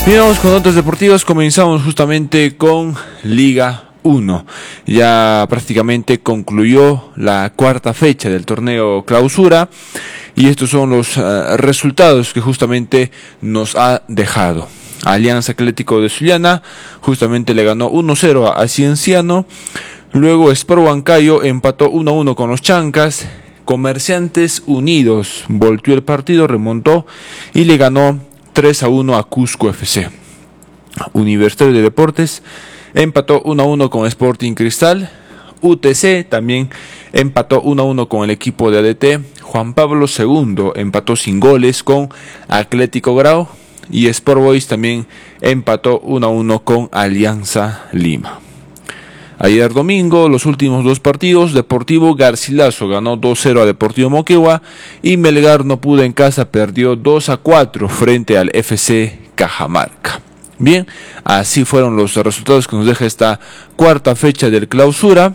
Bien, vamos con notas deportivas. Comenzamos justamente con Liga 1. Ya prácticamente concluyó la cuarta fecha del torneo Clausura y estos son los resultados que justamente nos ha dejado. Alianza Atlético de Sullana justamente le ganó 1-0 a Cienciano. Luego Sport Huancayo empató 1-1 con los Chancas. Comerciantes Unidos volteó el partido, remontó y le ganó 3-1 a Cusco FC. Universitario de Deportes empató 1-1 con Sporting Cristal. UTC también empató 1-1 con el equipo de ADT. Juan Pablo II empató sin goles con Atlético Grau. Y Sport Boys también empató 1-1 con Alianza Lima. Ayer domingo, los últimos dos partidos, Deportivo Garcilaso ganó 2-0 a Deportivo Moquegua y Melgar no pudo en casa, perdió 2-4 frente al FC Cajamarca. Bien, así fueron los resultados que nos deja esta cuarta fecha del Clausura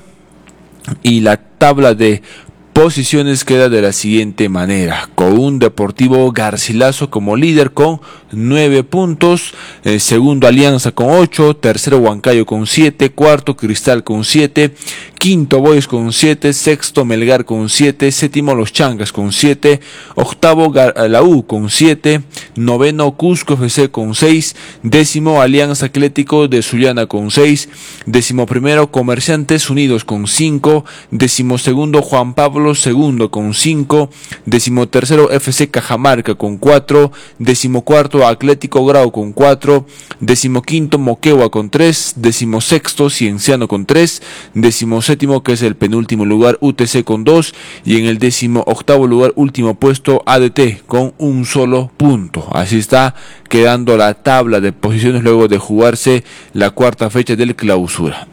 y la tabla de posiciones queda de la siguiente manera, con un Deportivo Garcilaso como líder con 9 puntos, segundo Alianza con 8, tercero Huancayo con 7, cuarto Cristal con 7, quinto Boys con 7, sexto Melgar con 7, séptimo Los Chancas con 7, octavo la U con 7, noveno Cusco FC con 6, décimo Alianza Atlético de Sullana con 6, décimo primero Comerciantes Unidos con 5, décimo segundo Juan Pablo II con 5, décimo tercero FC Cajamarca con 4, décimo cuarto Atlético Grau con 4, décimo quinto Moquegua con 3, décimo sexto Cienciano con 3, décimo séptimo que es el penúltimo lugar UTC con 2 y en el décimo octavo lugar último puesto ADT con un solo punto. Así está quedando la tabla de posiciones luego de jugarse la cuarta fecha del Clausura.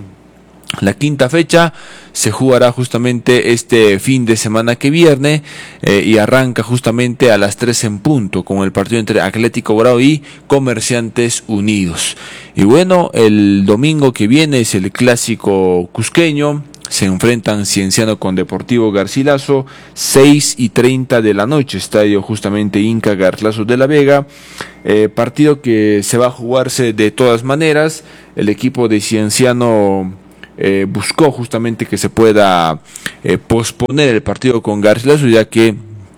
La quinta fecha se jugará justamente este fin de semana que viene y arranca justamente a las 3 en punto con el partido entre Atlético Grau y Comerciantes Unidos. Y bueno, el domingo que viene es el clásico cusqueño. Se enfrentan Cienciano con Deportivo Garcilaso, 6:30 de la noche, estadio justamente Inca Garcilaso de la Vega, partido que se va a jugarse de todas maneras. El equipo de Cienciano buscó justamente que se pueda posponer el partido con Garcilaso, ya que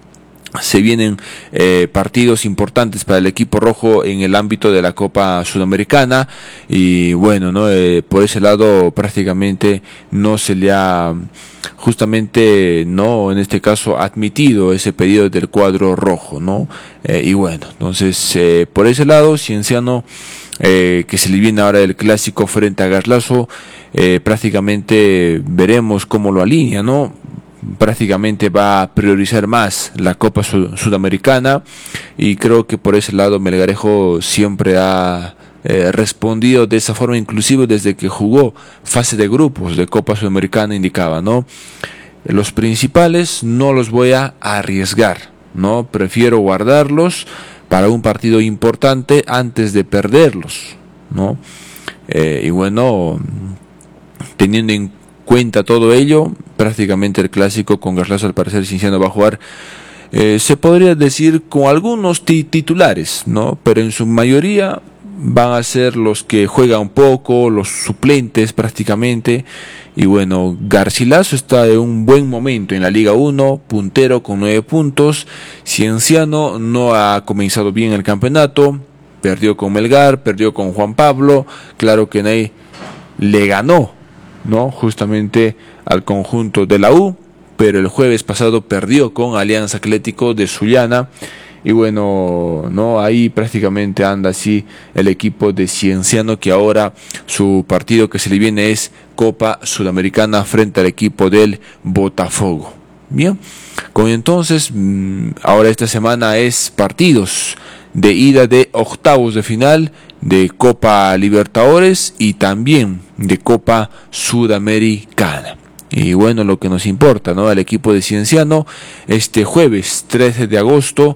se vienen partidos importantes para el equipo rojo en el ámbito de la Copa Sudamericana y bueno, ¿no? Por ese lado prácticamente no se le ha justamente, no, en este caso admitido ese pedido del cuadro rojo, ¿no? Y bueno, entonces por ese lado Cienciano que se le viene ahora el clásico frente a Garcilaso, prácticamente veremos cómo lo alinea, ¿no? Prácticamente va a priorizar más la Copa Sudamericana y creo que por ese lado Melgarejo siempre ha respondido de esa forma, inclusive desde que jugó fase de grupos de Copa Sudamericana indicaba, ¿no? Los principales no los voy a arriesgar, ¿no? Prefiero guardarlos para un partido importante antes de perderlos, ¿no? Y bueno, teniendo en cuenta todo ello, prácticamente el clásico con Garcilaso al parecer Cienciano va a jugar, se podría decir con algunos titulares, ¿no? Pero en su mayoría van a ser los que juegan un poco, los suplentes prácticamente. Y bueno, Garcilaso está en un buen momento en la Liga 1, puntero con 9 puntos. Cienciano no ha comenzado bien el campeonato, perdió con Melgar, perdió con Juan Pablo, claro que Ney le ganó, ¿no? Justamente al conjunto de la U, pero el jueves pasado perdió con Alianza Atlético de Sullana. Y bueno, no, ahí prácticamente anda así el equipo de Cienciano, que ahora su partido que se le viene es Copa Sudamericana frente al equipo del Botafogo. Bien, con entonces ahora esta semana es partidos de ida de octavos de final de Copa Libertadores y también de Copa Sudamericana. Y bueno, lo que nos importa, ¿no? Al equipo de Cienciano, este jueves 13 de agosto,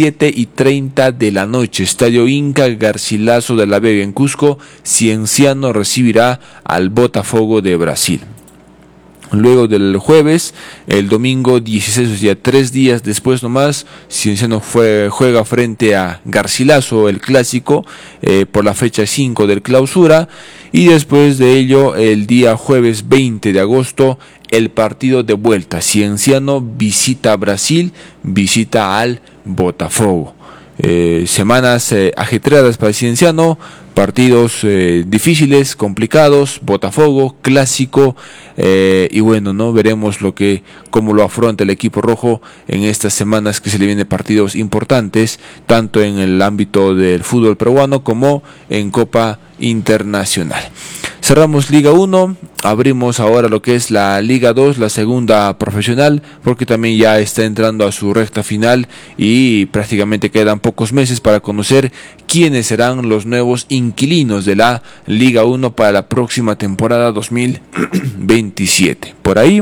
7:30 de la noche, Estadio Inca Garcilaso de la Vega en Cusco, Cienciano recibirá al Botafogo de Brasil. Luego del jueves, el domingo 16, o sea, 3 días después nomás, Cienciano juega frente a Garcilaso, el clásico, por la fecha 5 del clausura. Y después de ello, el día jueves 20 de agosto, el partido de vuelta. Cienciano visita a Brasil, visita al Botafogo. Semanas ajetreadas para el Cienciano, partidos difíciles, complicados, Botafogo, clásico, y bueno, no veremos cómo lo afronta el equipo rojo en estas semanas que se le vienen partidos importantes, tanto en el ámbito del fútbol peruano como en Copa Internacional. Cerramos Liga 1, abrimos ahora lo que es la Liga 2, la segunda profesional, porque también ya está entrando a su recta final y prácticamente quedan pocos meses para conocer quiénes serán los nuevos inquilinos de la Liga 1 para la próxima temporada 2027. Por ahí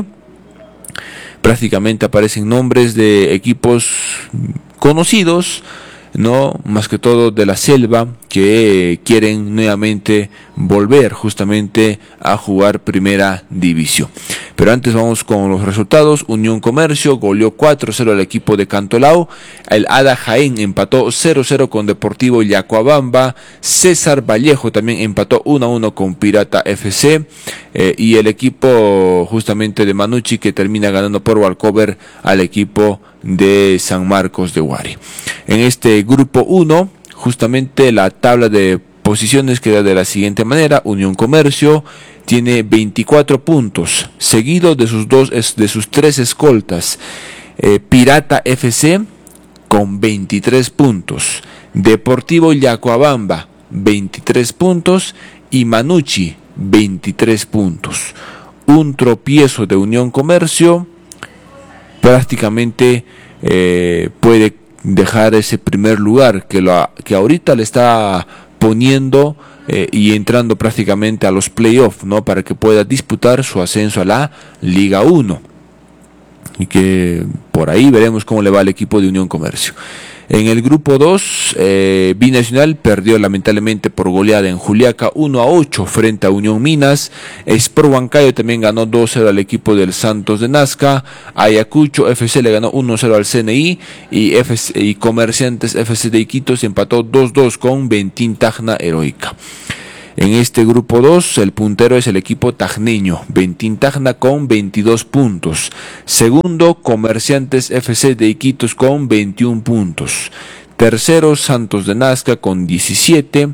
prácticamente aparecen nombres de equipos conocidos, no más que todo de la selva, que quieren nuevamente volver justamente a jugar primera división. Pero antes vamos con los resultados. Unión Comercio goleó 4-0 al equipo de Cantolao. El Ada Jaén empató 0-0 con Deportivo Yacuabamba. César Vallejo también empató 1-1 con Pirata FC. Y el equipo justamente de Manucci, que termina ganando por walkover al equipo de San Marcos de Huari. En este grupo 1, justamente la tabla de posiciones queda de la siguiente manera. Unión Comercio tiene 24 puntos, seguido de sus 3 escoltas. Pirata FC con 23 puntos, Deportivo Yacuabamba 23 puntos y Manucci 23 puntos. Un tropiezo de Unión Comercio prácticamente puede dejar ese primer lugar que ahorita le está poniendo y entrando prácticamente a los playoffs, ¿no? Para que pueda disputar su ascenso a la Liga 1. Y que por ahí veremos cómo le va al equipo de Unión Comercio. En el grupo 2, Binacional perdió lamentablemente por goleada en Juliaca 1-8 frente a Unión Minas. Sport Huancayo también ganó 2-0 al equipo del Santos de Nazca. Ayacucho FC le ganó 1-0 al CNI y Comerciantes FC de Iquitos empató 2-2 con Ventín Tacna Heroica. En este grupo 2, el puntero es el equipo tacneño, Ventín Tacna con 22 puntos. Segundo, Comerciantes FC de Iquitos con 21 puntos. Tercero, Santos de Nazca con 17.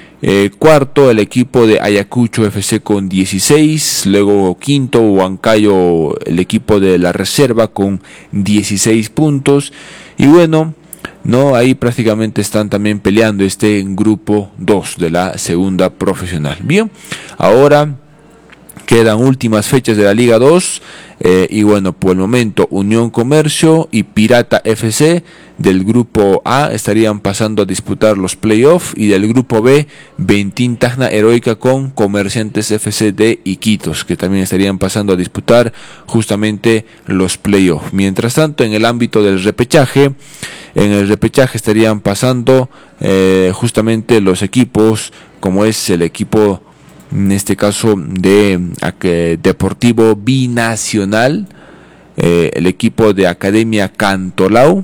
Cuarto, el equipo de Ayacucho FC con 16. Luego quinto, Huancayo, el equipo de la reserva con 16 puntos. Y bueno, no, ahí prácticamente están también peleando este grupo 2 de la segunda profesional. Bien, ahora quedan últimas fechas de la Liga 2 y bueno, por el momento Unión Comercio y Pirata FC del grupo A estarían pasando a disputar los playoffs, y del grupo B, Ventín Tacna Heroica con Comerciantes FC de Iquitos, que también estarían pasando a disputar justamente los playoffs. Mientras tanto, en el ámbito del repechaje, estarían pasando justamente los equipos, como es el equipo en este caso de Deportivo Binacional, el equipo de Academia Cantolao,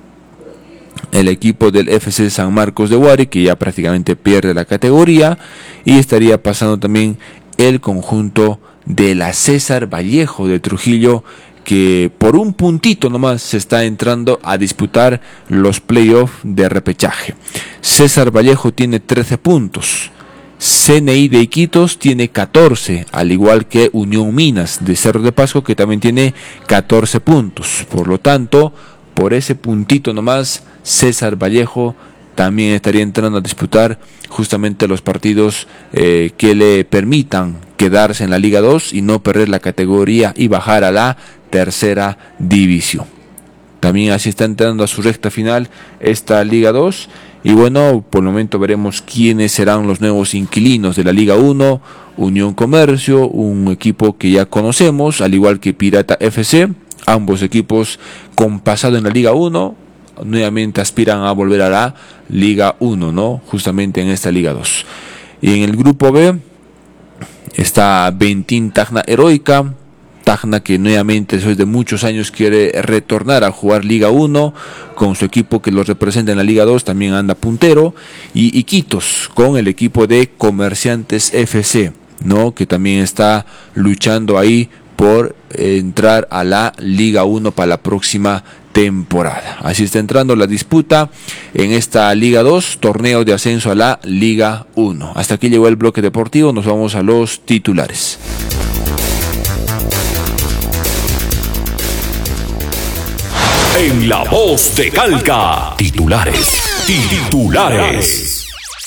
el equipo del FC San Marcos de Huari, que ya prácticamente pierde la categoría, y estaría pasando también el conjunto de la César Vallejo de Trujillo, que por un puntito nomás se está entrando a disputar los playoffs de repechaje. César Vallejo tiene 13 puntos. CNI de Iquitos tiene 14, al igual que Unión Minas de Cerro de Pasco, que también tiene 14 puntos. Por lo tanto, por ese puntito nomás, César Vallejo también estaría entrando a disputar justamente los partidos que le permitan quedarse en la Liga 2 y no perder la categoría y bajar a la tercera división. También así está entrando a su recta final esta Liga 2. Y bueno, por el momento veremos quiénes serán los nuevos inquilinos de la Liga 1. Unión Comercio, un equipo que ya conocemos, al igual que Pirata FC. Ambos equipos con pasado en la Liga 1, nuevamente aspiran a volver a la Liga 1, ¿no? Justamente en esta Liga 2. Y en el grupo B está Ventín Tacna Heroica, Tacna, que nuevamente después de muchos años quiere retornar a jugar Liga 1 con su equipo que lo representa en la Liga 2, también anda puntero, y Iquitos con el equipo de Comerciantes FC, ¿no? Que también está luchando ahí por entrar a la Liga 1 para la próxima temporada. Así está entrando la disputa en esta Liga 2, torneo de ascenso a la Liga 1. Hasta aquí llegó el bloque deportivo, nos vamos a los titulares. En La Voz de Calca, titulares.